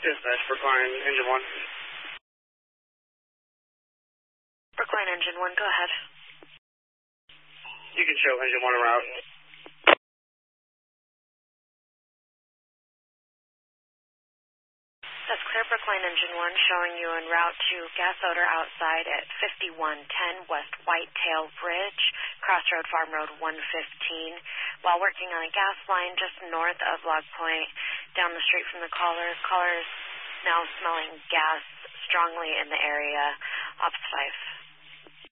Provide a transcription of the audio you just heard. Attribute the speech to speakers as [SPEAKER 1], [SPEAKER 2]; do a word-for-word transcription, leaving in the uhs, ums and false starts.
[SPEAKER 1] Dispatch, Brookline, Engine one.
[SPEAKER 2] Brookline, Engine one, go ahead.
[SPEAKER 1] You can show Engine one en route.
[SPEAKER 2] That's clear, Brookline, Engine one, showing you en route to gas odor outside at fifty-one ten West Whitetail Bridge, Crossroad Farm Road one fifteen, while working on a gas line just north of Log Point, down the street from the caller. Caller is now smelling gas strongly in the area. Ops five.